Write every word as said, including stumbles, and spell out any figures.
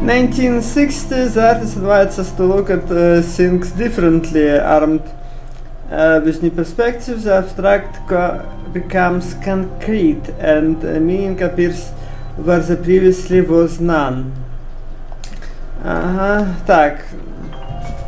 nineteen sixty, the artist invites us to look at uh, things differently. Armed uh, with new perspectives, the abstract co- becomes concrete and uh, meaning appears where the previously was none. Ага, так,